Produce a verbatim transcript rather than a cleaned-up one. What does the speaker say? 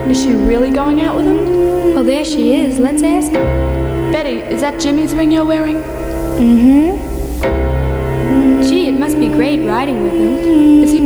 Is she really going out with him? Well, there she is. Let's ask her. Betty, is that Jimmy's ring you're wearing? Mm-hmm. Gee, it must be great riding with him. Is he